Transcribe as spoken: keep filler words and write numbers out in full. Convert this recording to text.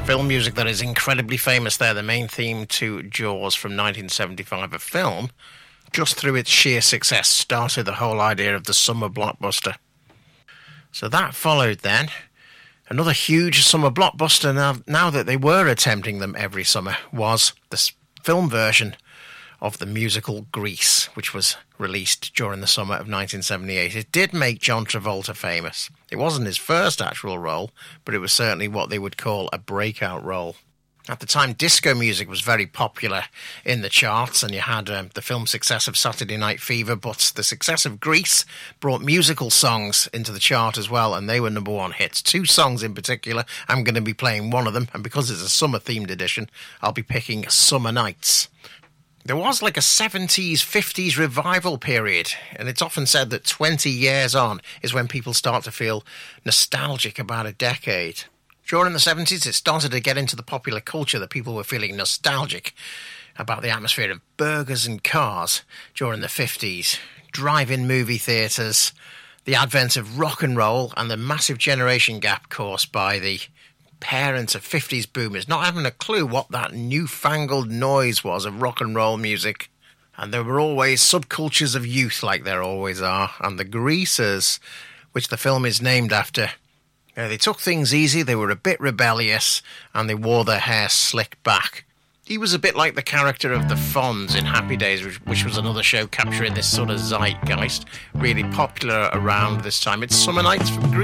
film music that is incredibly famous there, the main theme to Jaws from nineteen seventy-five, a film, just through its sheer success, started the whole idea of the summer blockbuster. So that followed then. Another huge summer blockbuster, now, now that they were attempting them every summer, was the film version of the musical Grease, which was released during the summer of nineteen seventy-eight. It did make John Travolta famous. It wasn't his first actual role, but it was certainly what they would call a breakout role. At the time, disco music was very popular in the charts, and you had um, the film success of Saturday Night Fever, but the success of Grease brought musical songs into the chart as well, and they were number one hits. Two songs in particular. I'm going to be playing one of them, and because it's a summer-themed edition, I'll be picking Summer Nights. There was like a seventies, fifties revival period, and it's often said that twenty years on is when people start to feel nostalgic about a decade. During the seventies, it started to get into the popular culture that people were feeling nostalgic about the atmosphere of burgers and cars during the fifties, drive-in movie theatres, the advent of rock and roll, and the massive generation gap caused by the parents of fifties boomers not having a clue what that newfangled noise was of rock and roll music. And there were always subcultures of youth, like there always are, and the Greasers, which the film is named after, uh, they took things easy, they were a bit rebellious, and they wore their hair slicked back. He was a bit like the character of the Fonz in Happy Days, which, which was another show capturing this sort of zeitgeist, really popular around this time. It's Summer Nights from Grease.